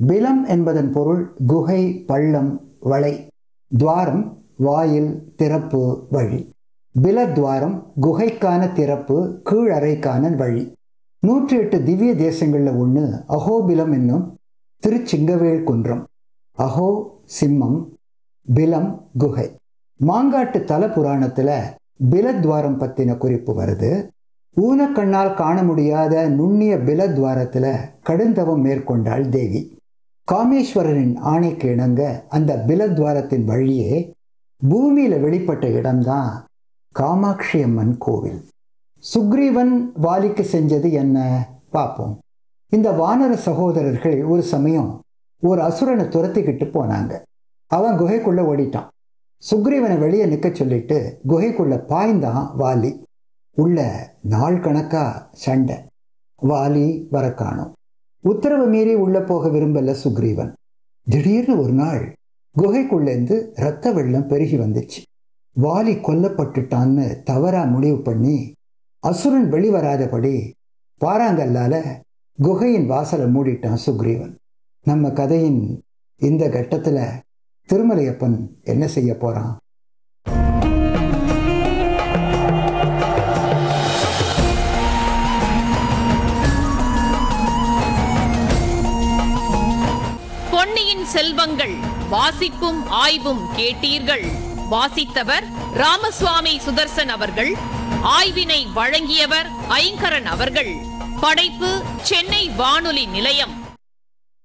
பிலம் என்பதன் பொருள் குகை, பள்ளம், வளை. துவாரம் வாயில், திறப்பு, வழி. பிலத்வாரம் குகைக்கான திறப்பு, கீழறைக்கான வழி. 108 திவ்ய தேசங்கள்ல ஒன்று அஹோபிலம் என்னும் திருச்சிங்கவேல் குன்றம். அஹோ சிம்மம், பிலம் குகை. மாங்காட்டு தல புராணத்துல பிலத்வாரம் பத்தின குறிப்பு வருது. ஊனக்கண்ணால் காண முடியாத நுண்ணிய பிலத்வாரத்துல கடுந்தவம் மேற்கொண்டாள் தேவி. காமேஸ்வரரின் ஆணைக்கு இணங்க அந்த பிலத்வாரத்தின் வழியே பூமியில வெளிப்பட்ட இடம்தான் காமாட்சி அம்மன் கோவில். சுக்ரீவன் வாலிக்கு செஞ்சது என்ன பார்ப்போம். இந்த வானர சகோதரர்கள் ஒரு சமயம் ஒரு அசுரனை துரத்திக்கிட்டு போனாங்க. அவன் குகைக்குள்ள ஓடிட்டான். சுக்ரீவனை வெளியே நிற்க சொல்லிட்டு குகைக்குள்ள பாய்ந்தான் வாலி. உள்ள நாள் கணக்கா சண்டை. வாலி வர காணோம். உத்தரவு மீறி உள்ள போக விரும்பல சுக்ரீவன். திடீர்னு ஒரு நாள் குகைக்குள்ளேருந்து இரத்த வெள்ளம் பெருகி வந்துச்சு. வாலி கொல்லப்பட்டுட்டான்னு தவறா முடிவு பண்ணி அசுரன் வெளிவராதபடி பாறாங்கல்லால குகையின் வாசலை மூடிட்டான் சுக்ரீவன். நம்ம கதையின் இந்த கட்டத்துல திருமலையப்பன் என்ன செய்ய போறான்? பொன்னியின் செல்வங்கள் வாசிப்பும் ஆய்வும் கேட்டீர்கள். வாசித்தவர் ராமசுவாமி சுதர்சன் அவர்கள். ஆய்வினை வழங்கியவர் ஐங்கரன் அவர்கள். படைப்பு சென்னை வானொலி நிலையம்.